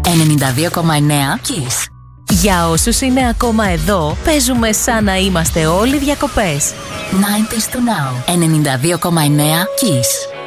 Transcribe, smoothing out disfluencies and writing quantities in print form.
92,9 Kiss. Για όσους είναι ακόμα εδώ, παίζουμε σαν να είμαστε όλοι διακοπές. 90s to now. 92,9 Kiss.